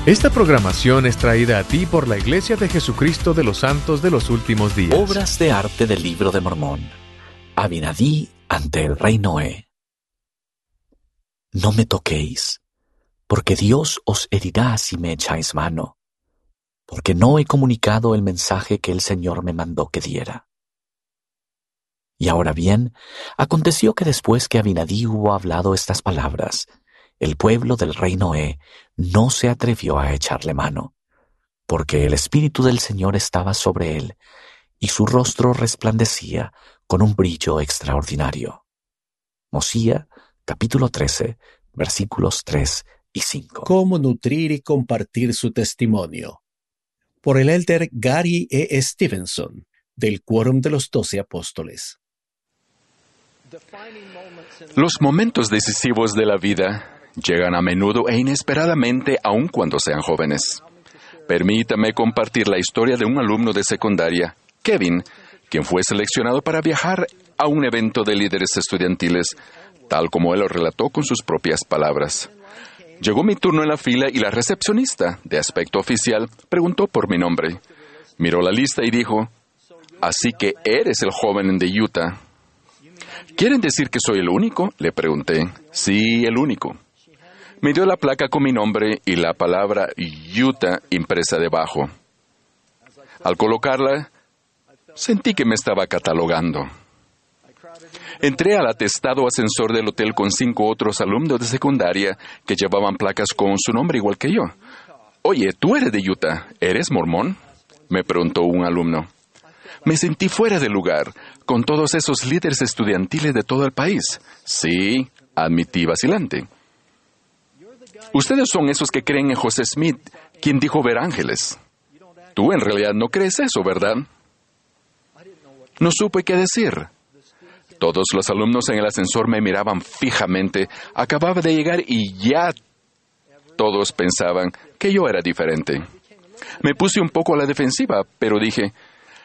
Esta programación es traída a ti por la Iglesia de Jesucristo de los Santos de los Últimos Días. Obras de arte del Libro de Mormón. Abinadí ante el rey Noé. No me toquéis, porque Dios os herirá si me echáis mano, porque no he comunicado el mensaje que el Señor me mandó que diera. Y ahora bien, aconteció que después que Abinadí hubo hablado estas palabras, el pueblo del rey Noé no se atrevió a echarle mano, porque el Espíritu del Señor estaba sobre él, y su rostro resplandecía con un brillo extraordinario. Mosía, capítulo 13, versículos 3 y 5. Cómo nutrir y compartir su testimonio. Por el elder Gary E. Stevenson, del Quórum de los 12 Apóstoles. Los momentos decisivos de la vida llegan a menudo e inesperadamente, aun cuando sean jóvenes. Permítame compartir la historia de un alumno de secundaria, Kevin, quien fue seleccionado para viajar a un evento de líderes estudiantiles, tal como él lo relató con sus propias palabras. Llegó mi turno en la fila y la recepcionista, de aspecto oficial, preguntó por mi nombre. Miró la lista y dijo, «Así que eres el joven de Utah». «¿Quieren decir que soy el único?», le pregunté. «Sí, el único». Me dio la placa con mi nombre y la palabra Utah impresa debajo. Al colocarla, sentí que me estaba catalogando. Entré al atestado ascensor del hotel con 5 otros alumnos de secundaria que llevaban placas con su nombre igual que yo. «Oye, tú eres de Utah, ¿eres mormón?», me preguntó un alumno. Me sentí fuera de lugar, con todos esos líderes estudiantiles de todo el país. «Sí», admití vacilante. «Ustedes son esos que creen en José Smith, quien dijo ver ángeles. Tú en realidad no crees eso, ¿verdad?». No supe qué decir. Todos los alumnos en el ascensor me miraban fijamente. Acababa de llegar y ya todos pensaban que yo era diferente. Me puse un poco a la defensiva, pero dije,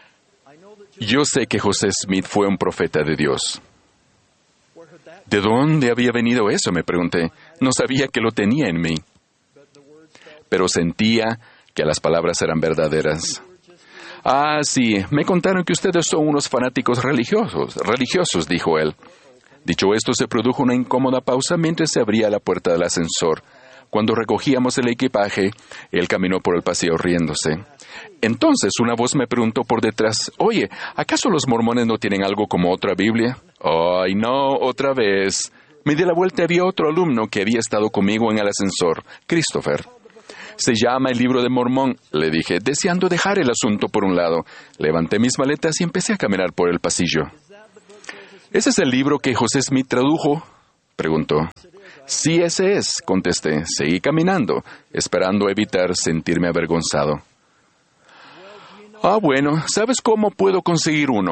«Yo sé que José Smith fue un profeta de Dios». «¿De dónde había venido eso?», me pregunté. No sabía que lo tenía en mí. Pero sentía que las palabras eran verdaderas. «Ah, sí, me contaron que ustedes son unos fanáticos religiosos», dijo él. Dicho esto, se produjo una incómoda pausa mientras se abría la puerta del ascensor. Cuando recogíamos el equipaje, él caminó por el pasillo riéndose. Entonces una voz me preguntó por detrás, «Oye, ¿acaso los mormones no tienen algo como otra Biblia?». «Ay, no, otra vez». Me di la vuelta y había otro alumno que había estado conmigo en el ascensor, Christopher. «Se llama el Libro de Mormón», le dije, deseando dejar el asunto por un lado. Levanté mis maletas y empecé a caminar por el pasillo. «¿Ese es el libro que José Smith tradujo?», preguntó. «Sí, ese es», contesté. Seguí caminando, esperando evitar sentirme avergonzado. «Ah, bueno, ¿sabes cómo puedo conseguir uno?».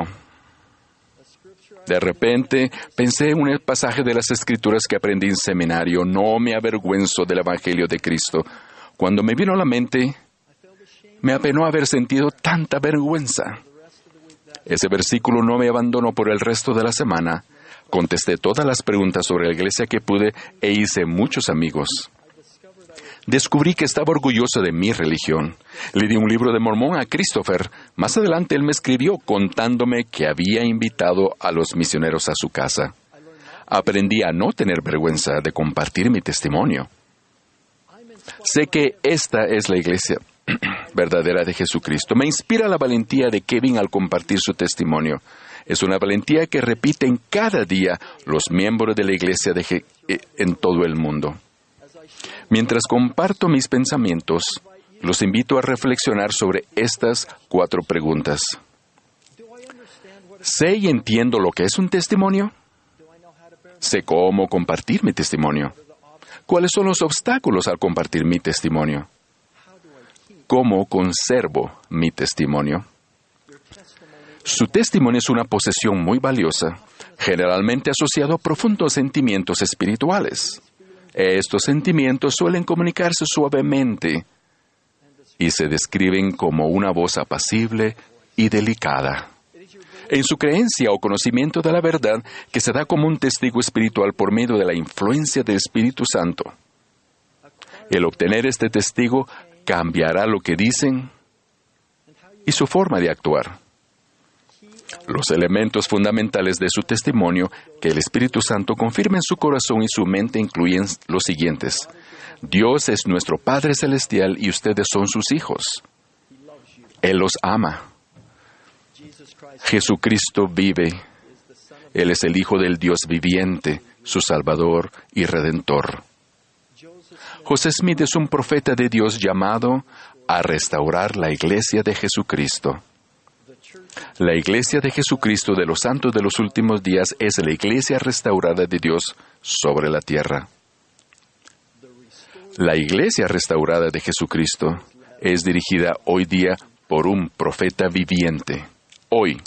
De repente, pensé en un pasaje de las Escrituras que aprendí en seminario. «No me avergüenzo del Evangelio de Cristo». Cuando me vino a la mente, me apenó haber sentido tanta vergüenza. Ese versículo no me abandonó por el resto de la semana. Contesté todas las preguntas sobre la iglesia que pude e hice muchos amigos. Descubrí que estaba orgulloso de mi religión. Le di un libro de Mormón a Christopher. Más adelante él me escribió contándome que había invitado a los misioneros a su casa. Aprendí a no tener vergüenza de compartir mi testimonio. Sé que esta es la iglesia verdadera de Jesucristo. Me inspira la valentía de Kevin al compartir su testimonio. Es una valentía que repiten cada día los miembros de la iglesia en todo el mundo. Mientras comparto mis pensamientos, los invito a reflexionar sobre estas 4 preguntas. ¿Sé y entiendo lo que es un testimonio? ¿Sé cómo compartir mi testimonio? ¿Cuáles son los obstáculos al compartir mi testimonio? ¿Cómo conservo mi testimonio? Su testimonio es una posesión muy valiosa, generalmente asociado a profundos sentimientos espirituales. Estos sentimientos suelen comunicarse suavemente y se describen como una voz apacible y delicada. En su creencia o conocimiento de la verdad, que se da como un testigo espiritual por medio de la influencia del Espíritu Santo. El obtener este testigo cambiará lo que dicen y su forma de actuar. Los elementos fundamentales de su testimonio que el Espíritu Santo confirma en su corazón y su mente incluyen los siguientes. Dios es nuestro Padre Celestial y ustedes son sus hijos. Él los ama. Jesucristo vive. Él es el Hijo del Dios viviente, su Salvador y Redentor. José Smith es un profeta de Dios llamado a restaurar la Iglesia de Jesucristo. La Iglesia de Jesucristo de los Santos de los Últimos Días es la Iglesia restaurada de Dios sobre la tierra. La Iglesia restaurada de Jesucristo es dirigida hoy día por un profeta viviente. Hoy.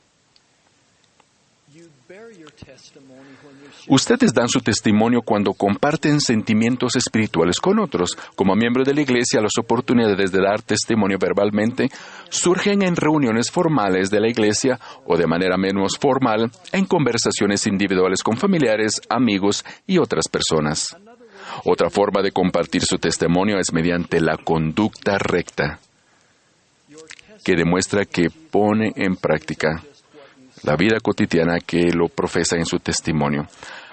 Ustedes dan su testimonio cuando comparten sentimientos espirituales con otros. Como miembro de la Iglesia, las oportunidades de dar testimonio verbalmente surgen en reuniones formales de la Iglesia o de manera menos formal en conversaciones individuales con familiares, amigos y otras personas. Otra forma de compartir su testimonio es mediante la conducta recta, que demuestra que pone en práctica la vida cotidiana que lo profesa en su testimonio.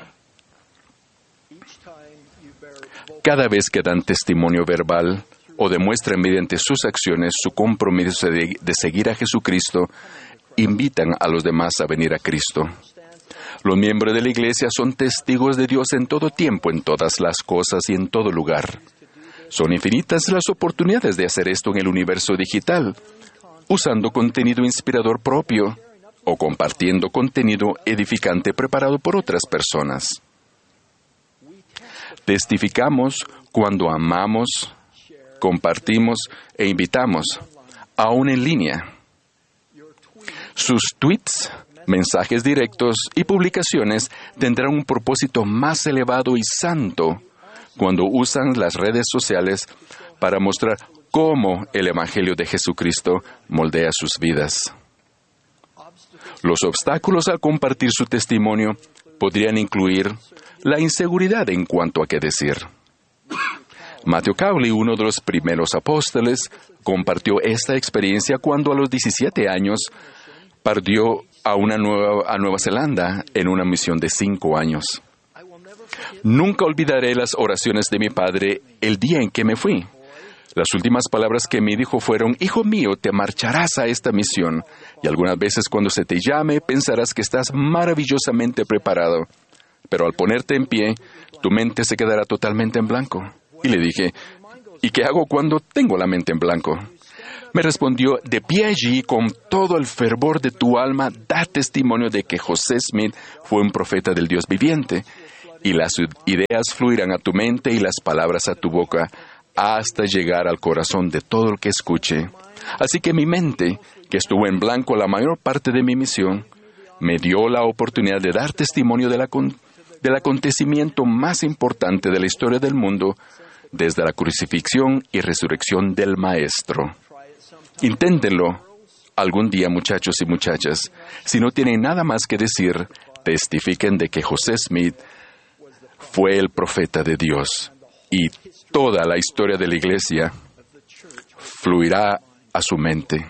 Cada vez que dan testimonio verbal o demuestran mediante sus acciones su compromiso de seguir a Jesucristo, invitan a los demás a venir a Cristo. Los miembros de la Iglesia son testigos de Dios en todo tiempo, en todas las cosas y en todo lugar. Son infinitas las oportunidades de hacer esto en el universo digital, usando contenido inspirador propio o compartiendo contenido edificante preparado por otras personas. Testificamos cuando amamos, compartimos e invitamos, aún en línea. Sus tweets, mensajes directos y publicaciones tendrán un propósito más elevado y santo cuando usan las redes sociales para mostrar cómo el Evangelio de Jesucristo moldea sus vidas. Los obstáculos al compartir su testimonio podrían incluir la inseguridad en cuanto a qué decir. Matthew Cowley, uno de los primeros apóstoles, compartió esta experiencia cuando a los 17 años partió a Nueva Zelanda en una misión de 5 años. Nunca olvidaré las oraciones de mi padre el día en que me fui. Las últimas palabras que me dijo fueron: «Hijo mío, te marcharás a esta misión, y algunas veces cuando se te llame pensarás que estás maravillosamente preparado, pero al ponerte en pie, tu mente se quedará totalmente en blanco». Y le dije: «¿Y qué hago cuando tengo la mente en blanco?». Me respondió: «De pie allí, con todo el fervor de tu alma, da testimonio de que José Smith fue un profeta del Dios viviente, y las ideas fluirán a tu mente y las palabras a tu boca, hasta llegar al corazón de todo el que escuche». Así que mi mente, que estuvo en blanco la mayor parte de mi misión, me dio la oportunidad de dar testimonio del acontecimiento más importante de la historia del mundo, desde la crucifixión y resurrección del Maestro. Inténtenlo algún día, muchachos y muchachas. Si no tienen nada más que decir, testifiquen de que José Smith fue el profeta de Dios, y toda la historia de la Iglesia fluirá a su mente.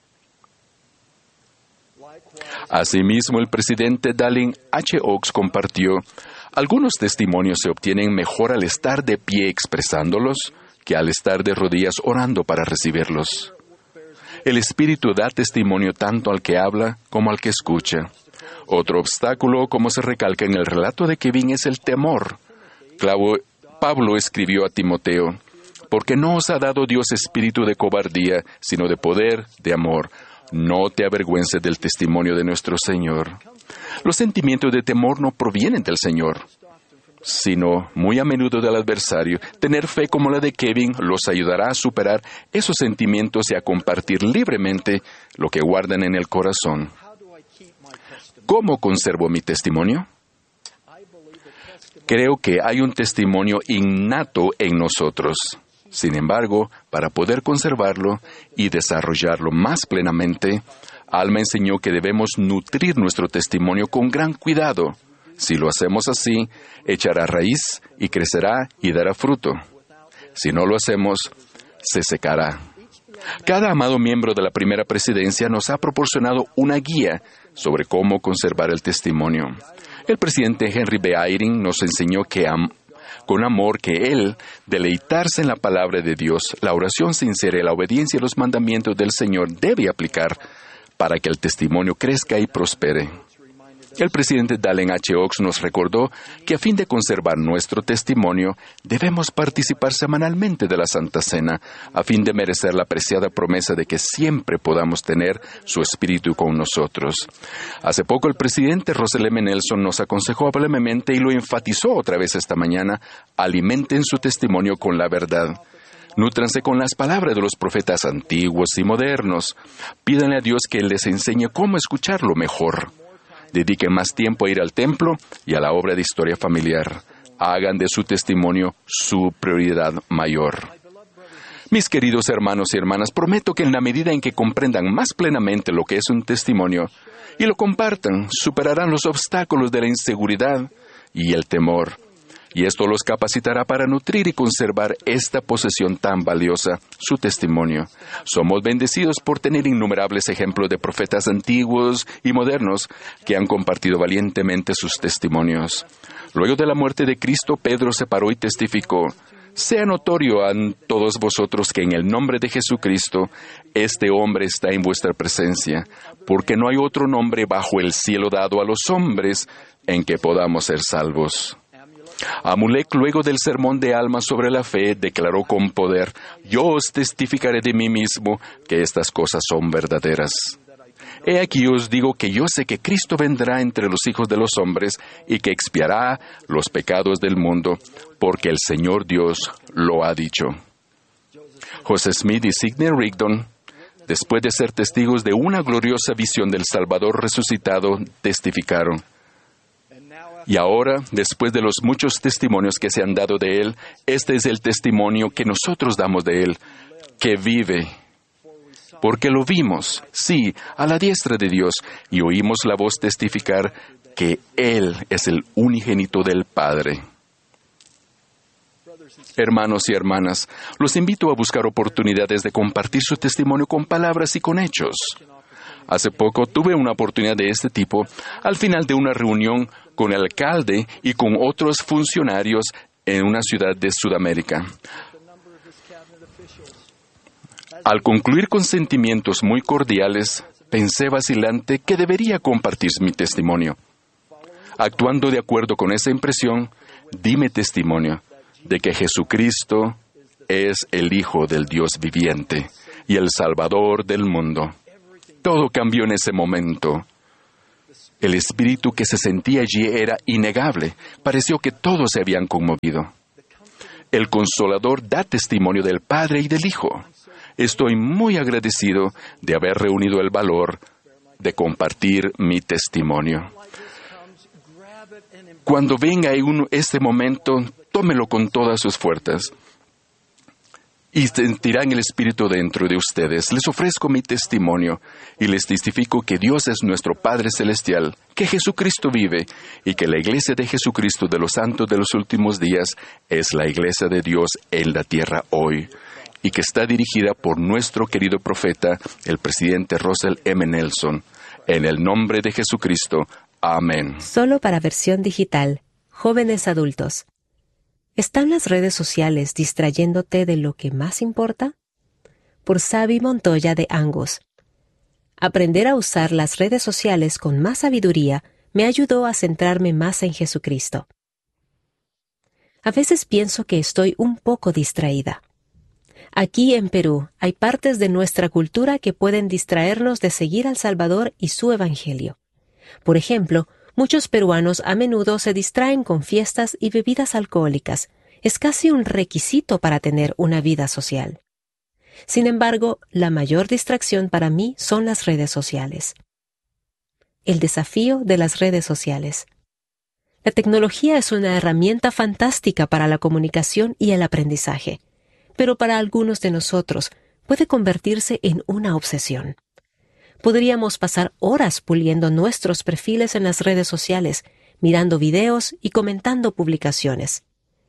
Asimismo, el presidente Dallin H. Oaks compartió: «Algunos testimonios se obtienen mejor al estar de pie expresándolos que al estar de rodillas orando para recibirlos. El Espíritu da testimonio tanto al que habla como al que escucha. Otro obstáculo, como se recalca en el relato de Kevin, es el temor. Pablo escribió a Timoteo: «Porque no os ha dado Dios espíritu de cobardía, sino de poder, de amor. No te avergüences del testimonio de nuestro Señor». Los sentimientos de temor no provienen del Señor, sino muy a menudo del adversario. Tener fe como la de Kevin los ayudará a superar esos sentimientos y a compartir libremente lo que guardan en el corazón. ¿Cómo conservo mi testimonio? Creo que hay un testimonio innato en nosotros. Sin embargo, para poder conservarlo y desarrollarlo más plenamente, Alma enseñó que debemos nutrir nuestro testimonio con gran cuidado. Si lo hacemos así, echará raíz y crecerá y dará fruto. Si no lo hacemos, se secará. Cada amado miembro de la primera presidencia nos ha proporcionado una guía sobre cómo conservar el testimonio. El presidente Henry B. Eyring nos enseñó con amor que él, deleitarse en la palabra de Dios, la oración sincera y la obediencia a los mandamientos del Señor debe aplicar para que el testimonio crezca y prospere. El presidente Dallin H. Oaks nos recordó que a fin de conservar nuestro testimonio, debemos participar semanalmente de la Santa Cena, a fin de merecer la preciada promesa de que siempre podamos tener su Espíritu con nosotros. Hace poco el presidente Russell M. Nelson nos aconsejó brevemente y lo enfatizó otra vez esta mañana: alimenten su testimonio con la verdad. Nútranse con las palabras de los profetas antiguos y modernos. Pídanle a Dios que Él les enseñe cómo escucharlo mejor. Dediquen más tiempo a ir al templo y a la obra de historia familiar. Hagan de su testimonio su prioridad mayor. Mis queridos hermanos y hermanas, prometo que en la medida en que comprendan más plenamente lo que es un testimonio y lo compartan, superarán los obstáculos de la inseguridad y el temor. Y esto los capacitará para nutrir y conservar esta posesión tan valiosa, su testimonio. Somos bendecidos por tener innumerables ejemplos de profetas antiguos y modernos que han compartido valientemente sus testimonios. Luego de la muerte de Cristo, Pedro se paró y testificó: sea notorio a todos vosotros que en el nombre de Jesucristo, este hombre está en vuestra presencia, porque no hay otro nombre bajo el cielo dado a los hombres en que podamos ser salvos. Amulek, luego del sermón de Alma sobre la fe, declaró con poder: yo os testificaré de mí mismo que estas cosas son verdaderas. He aquí os digo que yo sé que Cristo vendrá entre los hijos de los hombres y que expiará los pecados del mundo, porque el Señor Dios lo ha dicho. José Smith y Sidney Rigdon, después de ser testigos de una gloriosa visión del Salvador resucitado, testificaron: y ahora, después de los muchos testimonios que se han dado de Él, este es el testimonio que nosotros damos de Él, que vive. Porque lo vimos, sí, a la diestra de Dios, y oímos la voz testificar que Él es el unigénito del Padre. Hermanos y hermanas, los invito a buscar oportunidades de compartir su testimonio con palabras y con hechos. Hace poco tuve una oportunidad de este tipo al final de una reunión con el alcalde y con otros funcionarios en una ciudad de Sudamérica. Al concluir con sentimientos muy cordiales, pensé vacilante que debería compartir mi testimonio. Actuando de acuerdo con esa impresión, di mi testimonio de que Jesucristo es el Hijo del Dios viviente y el Salvador del mundo. Todo cambió en ese momento. El espíritu que se sentía allí era innegable. Pareció que todos se habían conmovido. El Consolador da testimonio del Padre y del Hijo. Estoy muy agradecido de haber reunido el valor de compartir mi testimonio. Cuando venga este momento, tómelo con todas sus fuerzas y sentirán el Espíritu dentro de ustedes. Les ofrezco mi testimonio y les testifico que Dios es nuestro Padre Celestial, que Jesucristo vive y que la Iglesia de Jesucristo de los Santos de los Últimos Días es la Iglesia de Dios en la tierra hoy y que está dirigida por nuestro querido profeta, el presidente Russell M. Nelson. En el nombre de Jesucristo. Amén. Solo para versión digital. Jóvenes adultos. ¿Están las redes sociales distrayéndote de lo que más importa? Por Xavi Montoya de Angus. Aprender a usar las redes sociales con más sabiduría me ayudó a centrarme más en Jesucristo. A veces pienso que estoy un poco distraída. Aquí en Perú hay partes de nuestra cultura que pueden distraernos de seguir al Salvador y su Evangelio. Por ejemplo, muchos peruanos a menudo se distraen con fiestas y bebidas alcohólicas. Es casi un requisito para tener una vida social. Sin embargo, la mayor distracción para mí son las redes sociales. El desafío de las redes sociales. La tecnología es una herramienta fantástica para la comunicación y el aprendizaje, pero para algunos de nosotros puede convertirse en una obsesión. Podríamos pasar horas puliendo nuestros perfiles en las redes sociales, mirando videos y comentando publicaciones.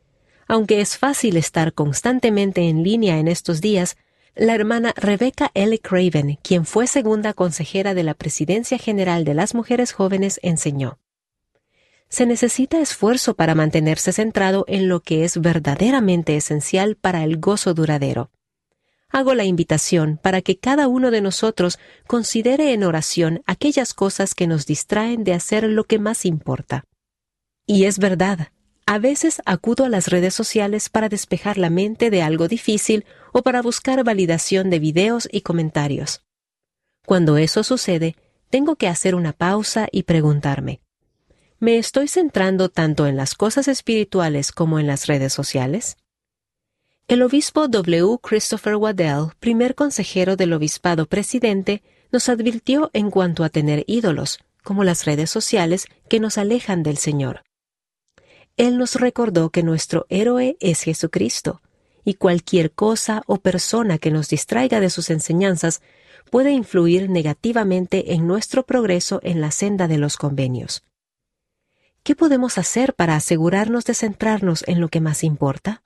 Aunque es fácil estar constantemente en línea en estos días, la hermana Rebecca L. Craven, quien fue segunda consejera de la Presidencia General de las Mujeres Jóvenes, enseñó: se necesita esfuerzo para mantenerse centrado en lo que es verdaderamente esencial para el gozo duradero. Hago la invitación para que cada uno de nosotros considere en oración aquellas cosas que nos distraen de hacer lo que más importa. Y es verdad, a veces acudo a las redes sociales para despejar la mente de algo difícil o para buscar validación de videos y comentarios. Cuando eso sucede, tengo que hacer una pausa y preguntarme: ¿me estoy centrando tanto en las cosas espirituales como en las redes sociales? El obispo W. Christopher Waddell, primer consejero del obispado presidente, nos advirtió en cuanto a tener ídolos, como las redes sociales, que nos alejan del Señor. Él nos recordó que nuestro héroe es Jesucristo, y cualquier cosa o persona que nos distraiga de sus enseñanzas puede influir negativamente en nuestro progreso en la senda de los convenios. ¿Qué podemos hacer para asegurarnos de centrarnos en lo que más importa?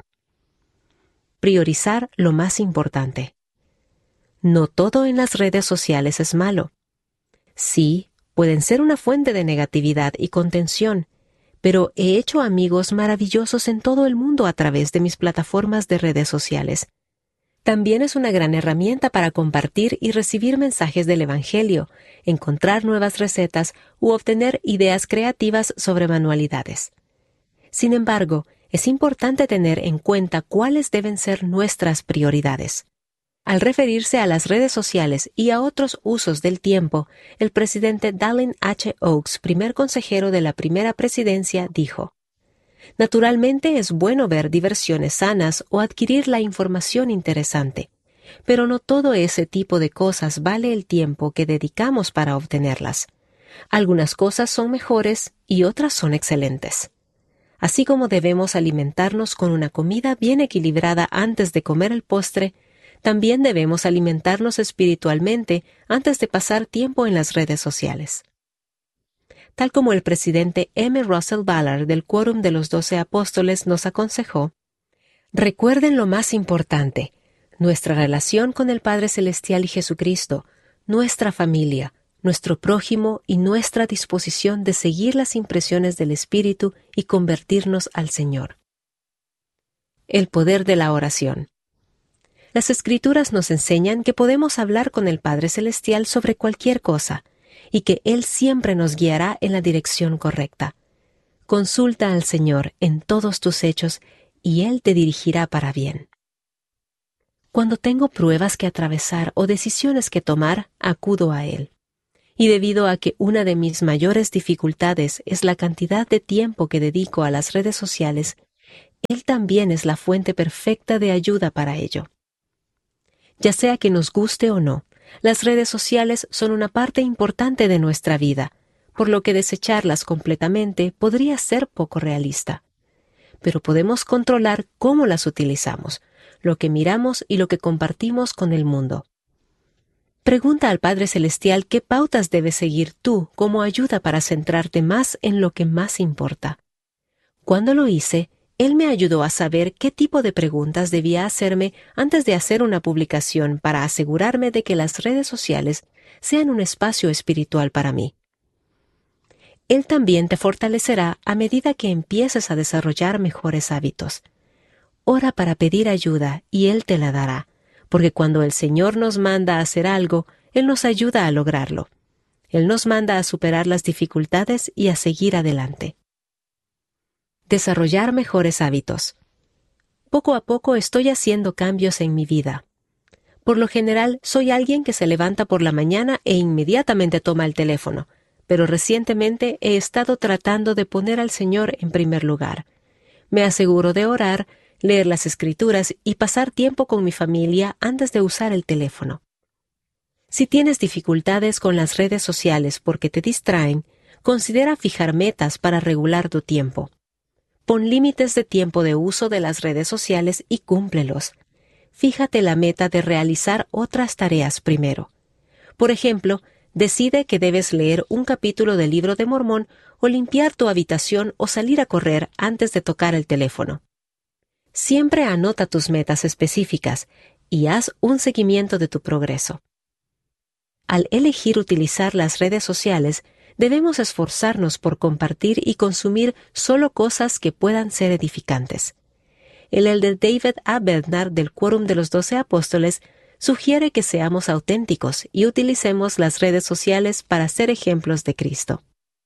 Priorizar lo más importante. No todo en las redes sociales es malo. Sí, pueden ser una fuente de negatividad y contención, pero he hecho amigos maravillosos en todo el mundo a través de mis plataformas de redes sociales. También es una gran herramienta para compartir y recibir mensajes del Evangelio, encontrar nuevas recetas u obtener ideas creativas sobre manualidades. Sin embargo, es importante tener en cuenta cuáles deben ser nuestras prioridades. Al referirse a las redes sociales y a otros usos del tiempo, el presidente Dallin H. Oaks, primer consejero de la primera presidencia, dijo: naturalmente es bueno ver diversiones sanas o adquirir la información interesante, pero no todo ese tipo de cosas vale el tiempo que dedicamos para obtenerlas. Algunas cosas son mejores y otras son excelentes. Así como debemos alimentarnos con una comida bien equilibrada antes de comer el postre, también debemos alimentarnos espiritualmente antes de pasar tiempo en las redes sociales. Tal como el presidente M. Russell Ballard del Quórum de los 12 Apóstoles nos aconsejó: recuerden lo más importante, nuestra relación con el Padre Celestial y Jesucristo, nuestra familia, nuestro prójimo y nuestra disposición de seguir las impresiones del Espíritu y convertirnos al Señor. El poder de la oración. Las Escrituras nos enseñan que podemos hablar con el Padre Celestial sobre cualquier cosa y que Él siempre nos guiará en la dirección correcta. Consulta al Señor en todos tus hechos y Él te dirigirá para bien. Cuando tengo pruebas que atravesar o decisiones que tomar, acudo a Él. Y debido a que una de mis mayores dificultades es la cantidad de tiempo que dedico a las redes sociales, Él también es la fuente perfecta de ayuda para ello. Ya sea que nos guste o no, las redes sociales son una parte importante de nuestra vida, por lo que desecharlas completamente podría ser poco realista. Pero podemos controlar cómo las utilizamos, lo que miramos y lo que compartimos con el mundo. Pregunta al Padre Celestial qué pautas debes seguir tú como ayuda para centrarte más en lo que más importa. Cuando lo hice, Él me ayudó a saber qué tipo de preguntas debía hacerme antes de hacer una publicación para asegurarme de que las redes sociales sean un espacio espiritual para mí. Él también te fortalecerá a medida que empieces a desarrollar mejores hábitos. Ora para pedir ayuda y Él te la dará, porque cuando el Señor nos manda a hacer algo, Él nos ayuda a lograrlo. Él nos manda a superar las dificultades y a seguir adelante. Desarrollar mejores hábitos. Poco a poco estoy haciendo cambios en mi vida. Por lo general, soy alguien que se levanta por la mañana e inmediatamente toma el teléfono, pero recientemente he estado tratando de poner al Señor en primer lugar. Me aseguro de orar, leer las Escrituras y pasar tiempo con mi familia antes de usar el teléfono. Si tienes dificultades con las redes sociales porque te distraen, considera fijar metas para regular tu tiempo. Pon límites de tiempo de uso de las redes sociales y cúmplelos. Fíjate la meta de realizar otras tareas primero. Por ejemplo, decide que debes leer un capítulo del Libro de Mormón o limpiar tu habitación o salir a correr antes de tocar el teléfono. Siempre anota tus metas específicas y haz un seguimiento de tu progreso. Al elegir utilizar las redes sociales, debemos esforzarnos por compartir y consumir solo cosas que puedan ser edificantes. El elder David A. Bednar del Quórum de los 12 Apóstoles sugiere que seamos auténticos y utilicemos las redes sociales para ser ejemplos de Cristo.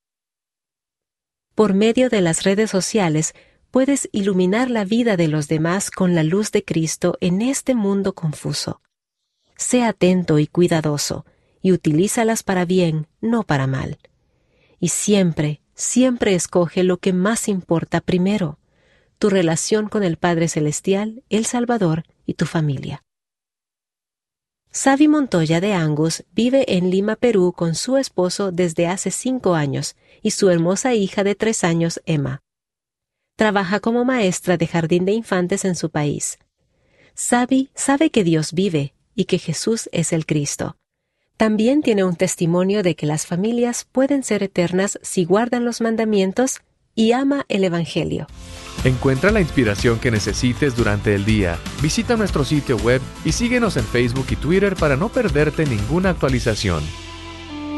Por medio de las redes sociales, puedes iluminar la vida de los demás con la luz de Cristo en este mundo confuso. Sé atento y cuidadoso, y utilízalas para bien, no para mal. Y siempre, siempre escoge lo que más importa primero: tu relación con el Padre Celestial, el Salvador y tu familia. Savi Montoya de Angus vive en Lima, Perú, con su esposo desde hace 5 años y su hermosa hija de 3 años, Emma. Trabaja como maestra de jardín de infantes en su país. Savi sabe que Dios vive y que Jesús es el Cristo. También tiene un testimonio de que las familias pueden ser eternas si guardan los mandamientos y ama el Evangelio. Encuentra la inspiración que necesites durante el día. Visita nuestro sitio web y síguenos en Facebook y Twitter para no perderte ninguna actualización.